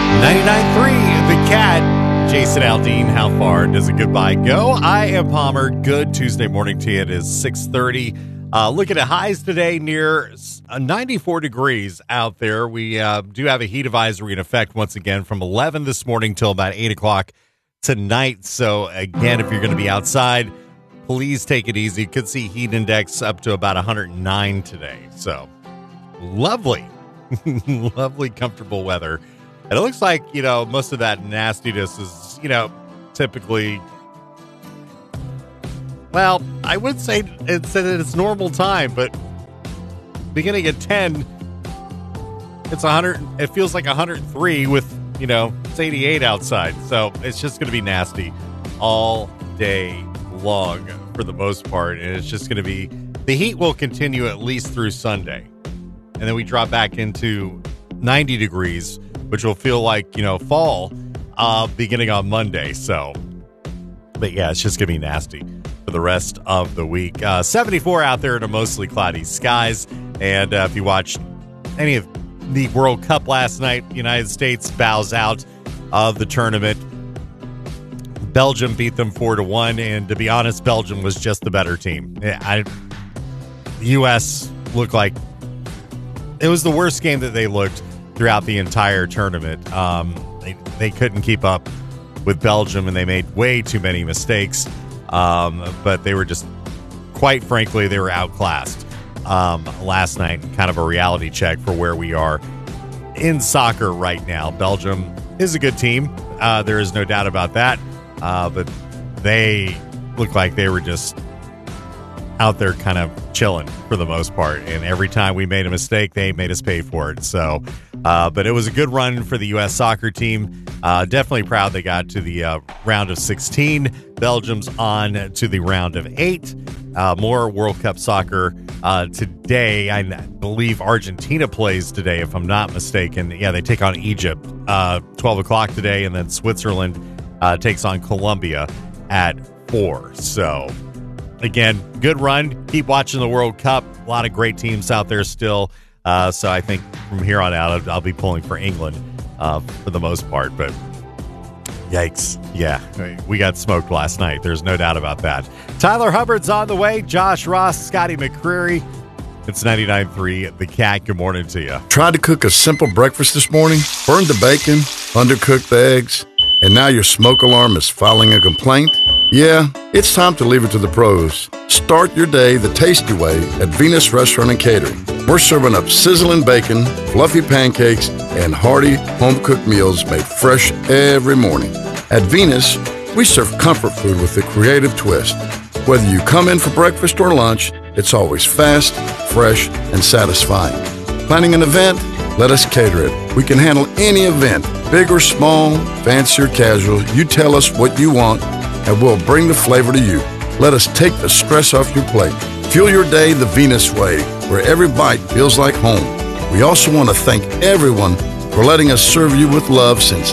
99.3 The Cat. Jason Aldean, how far does a goodbye go? I am Palmer. Good Tuesday morning to you. It is 6:30. Look at the highs today near 94 degrees out there. We do have a heat advisory in effect once again from 11 this morning till about 8 o'clock tonight. So again, if you're going to be outside, please take it easy. You could see heat index up to about 109 today. So lovely, lovely, comfortable weather. And it looks like, most of that nastiness is, typically, well, I would say it's at its normal time, but beginning at 10, it's 100. It feels like 103 with, it's 88 outside. So it's just going to be nasty all day long for the most part. And it's just going to be, the heat will continue at least through Sunday. And then we drop back into 90 degrees, which will feel like, fall beginning on Monday. So, but yeah, it's just going to be nasty for the rest of the week. 74 out there in a mostly cloudy skies. And if you watched any of the World Cup last night, United States bows out of the tournament. Belgium beat them 4-1. And to be honest, Belgium was just the better team. The U.S. looked like it was the worst game that they looked throughout the entire tournament. They couldn't keep up with Belgium, and they made way too many mistakes. But they were just, quite frankly, they were outclassed last night. Kind of a reality check for where we are in soccer right now. Belgium is a good team. There is no doubt about that. But they look like they were just out there kind of chilling for the most part. And every time we made a mistake, they made us pay for it. So, but it was a good run for the U.S. soccer team. Definitely proud they got to the round of 16. Belgium's on to the round of 8. More World Cup soccer today. I believe Argentina plays today, if I'm not mistaken. Yeah, they take on Egypt 12 o'clock today, and then Switzerland takes on Colombia at 4. So, again, good run. Keep watching the World Cup. A lot of great teams out there still. So I think from here on out, I'll be pulling for England for the most part. But yikes. Yeah, we got smoked last night. There's no doubt about that. Tyler Hubbard's on the way. Josh Ross, Scotty McCreery. It's 99.3 The Cat. Good morning to you. Tried to cook a simple breakfast this morning, burned the bacon, undercooked the eggs, and now your smoke alarm is filing a complaint? Yeah, it's time to leave it to the pros. Start your day the tasty way at Venus Restaurant and Catering. We're serving up sizzling bacon, fluffy pancakes, and hearty home-cooked meals made fresh every morning. At Venus, we serve comfort food with a creative twist. Whether you come in for breakfast or lunch, it's always fast, fresh, and satisfying. Planning an event? Let us cater it. We can handle any event, big or small, fancy or casual. You tell us what you want, and we'll bring the flavor to you. Let us take the stress off your plate. Fuel your day the Venus way, where every bite feels like home. We also want to thank everyone for letting us serve you with love since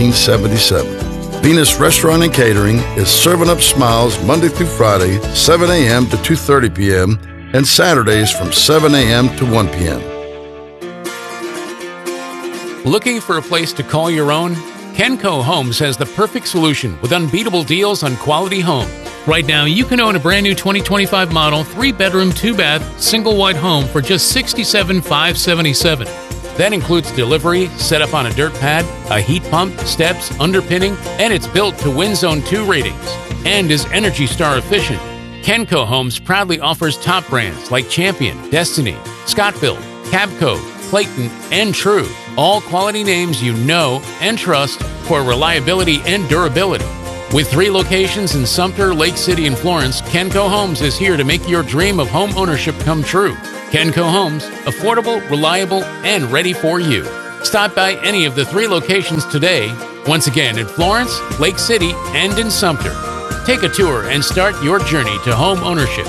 1977. Venus Restaurant and Catering is serving up smiles Monday through Friday, 7 a.m. to 2:30 p.m., and Saturdays from 7 a.m. to 1 p.m. Looking for a place to call your own? Kenco Homes has the perfect solution with unbeatable deals on quality homes. Right now, you can own a brand new 2025 model, 3-bedroom, 2-bath, single-wide home for just $67,577. That includes delivery, setup on a dirt pad, a heat pump, steps, underpinning, and it's built to Win Zone 2 ratings and is Energy Star efficient. Kenco Homes proudly offers top brands like Champion, Destiny, Scott-Built, Cabco, Clayton, and True. All quality names you know and trust for reliability and durability. With 3 locations in Sumter, Lake City, and Florence, Kenco Homes is here to make your dream of home ownership come true. Kenco Homes, affordable, reliable, and ready for you. Stop by any of the 3 locations today, once again in Florence, Lake City, and in Sumter. Take a tour and start your journey to home ownership.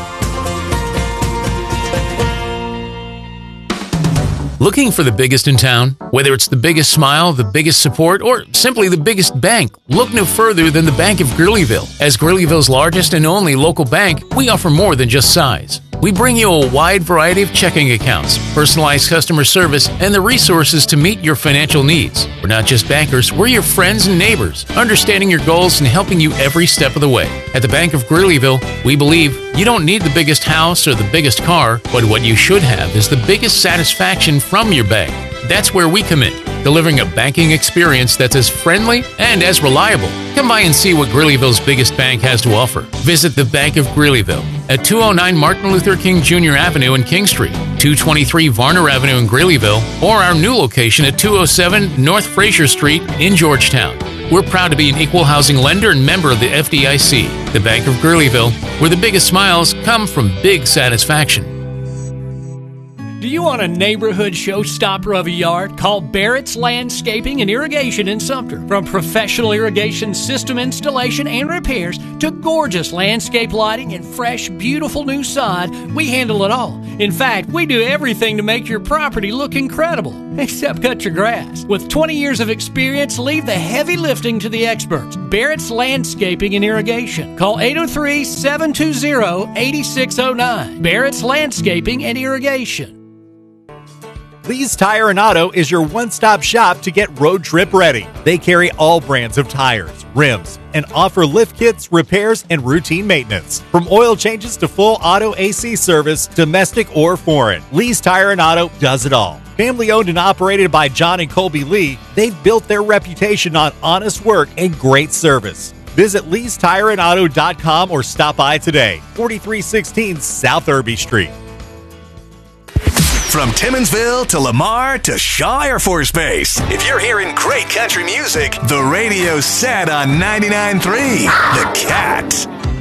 Looking for the biggest in town? Whether it's the biggest smile, the biggest support, or simply the biggest bank, look no further than the Bank of Greeleyville. As Greeleyville's largest and only local bank, we offer more than just size. We bring you a wide variety of checking accounts, personalized customer service, and the resources to meet your financial needs. We're not just bankers, we're your friends and neighbors, understanding your goals and helping you every step of the way. At the Bank of Greeleyville, we believe you don't need the biggest house or the biggest car, but what you should have is the biggest satisfaction from your bank. That's where we come in, delivering a banking experience that's as friendly and as reliable. Come by and see what Greeleyville's biggest bank has to offer. Visit the Bank of Greeleyville at 209 Martin Luther King Jr. Avenue in King Street, 223 Varner Avenue in Greeleyville, or our new location at 207 North Fraser Street in Georgetown. We're proud to be an equal housing lender and member of the FDIC. The Bank of Greeleyville, where the biggest smiles come from big satisfaction. Do you want a neighborhood showstopper of a yard? Call Barrett's Landscaping and Irrigation in Sumter. From professional irrigation system installation and repairs to gorgeous landscape lighting and fresh, beautiful new sod, we handle it all. In fact, we do everything to make your property look incredible, except cut your grass. With 20 years of experience, leave the heavy lifting to the experts. Barrett's Landscaping and Irrigation. Call 803-720-8609. Barrett's Landscaping and Irrigation. Lee's Tire and Auto is your one-stop shop to get road trip ready. They carry all brands of tires, rims, and offer lift kits, repairs, and routine maintenance. From oil changes to full auto AC service, domestic or foreign, Lee's Tire and Auto does it all. Family owned and operated by John and Colby Lee, they've built their reputation on honest work and great service. Visit Lee'sTireandAuto.com or stop by today, 4316 South Irby Street. From Timminsville to Lamar to Shaw Air Force Base. If you're hearing great country music, the radio's set on 99.3 The Cat.